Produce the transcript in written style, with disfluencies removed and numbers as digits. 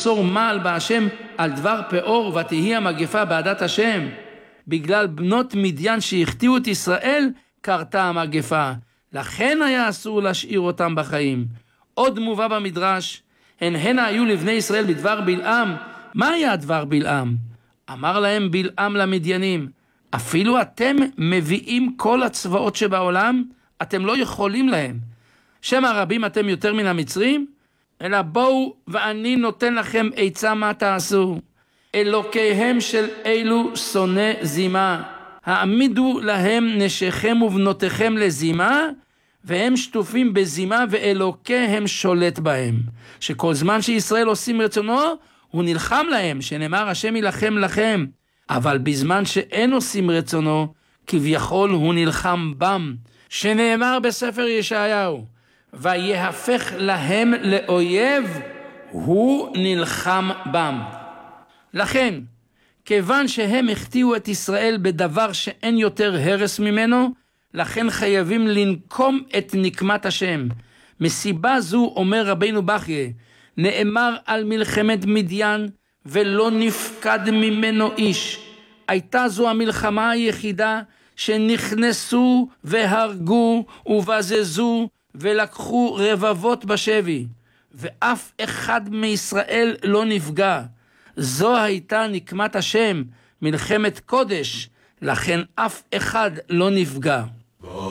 מחסור מעל בהשם על דבר פאור ותהי המגפה בעדת השם. בגלל בנות מדיין שהחטיאו את ישראל קרתה המגפה, לכן היה אסור להשאיר אותם בחיים. עוד מובא במדרש, הן היו לבני ישראל בדבר בלעם. מה היה דבר בלעם? אמר להם בלעם למדיינים, אפילו אתם מביאים כל הצבאות שבעולם, אתם לא יכולים להם. שם הרבים אתם יותר מן המצרים? אלא בואו ואני נותן לכם עצה מה תעשו. אלוקיהם של אלו שונא זימה, העמידו להם נשיכם ובנותיכם לזימה, והם שטופים בזימה ואלוקיהם שולט בהם. שכל זמן שישראל עושים רצונו, הוא נלחם להם, שנאמר השם ילחם לכם. אבל בזמן שאין עושים רצונו, כביכול הוא נלחם בם. שנאמר בספר ישעיהו, ויהפך להם לאויב, הוא נלחם בם. לכן, כיוון שהם החטיאו את ישראל בדבר שאין יותר הרס ממנו, לכן חייבים לנקום את נקמת השם. מסיבה זו אומר רבינו בחייה, נאמר על מלחמת מדיין ולא נפקד ממנו איש. הייתה זו המלחמה היחידה שנכנסו והרגו ובזזו ולקחו רבבות בשבי, ואף אחד מישראל לא נפגע. זו הייתה נקמת השם, מלחמת קודש, לכן אף אחד לא נפגע.